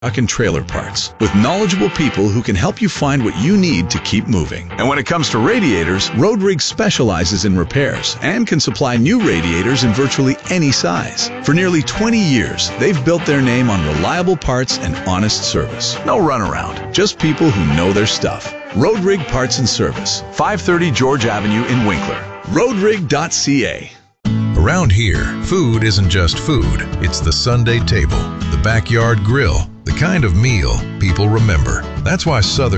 truck and trailer parts with knowledgeable people who can help you find what you need to keep moving. And when it comes to radiators, Rodrig specializes in repairs and can supply new radiators in virtually any size. For nearly 20 years, they've built their name on reliable parts and honest service. No runaround, just people who know their stuff. Rodrig Parts and Service, 530 George Avenue in Winkler. Rodrig.ca. Around here, food isn't just food. It's the Sunday table, the backyard grill, the kind of meal people remember. That's why Southern